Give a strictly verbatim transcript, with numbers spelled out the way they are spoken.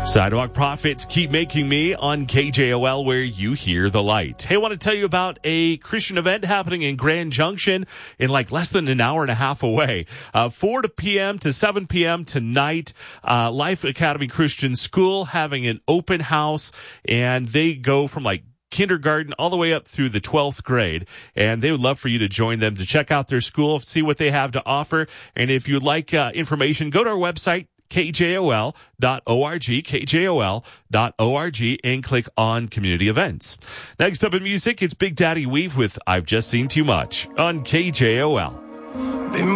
Sidewalk Prophets Keep Making Me on K J O L, where you hear the light. Hey, I want to tell you about a Christian event happening in Grand Junction in like less than an hour and a half away. Uh, four p.m. to seven p.m. tonight, uh, Life Academy Christian School having an open house, and they go from like kindergarten all the way up through the twelfth grade, and they would love for you to join them to check out their school, see what they have to offer. And if you'd like uh, information, go to our website, K J O L dot org, K J O L dot org, and click on community events. Next up in music, it's Big Daddy Weave with I've Just Seen Too Much on K J O L.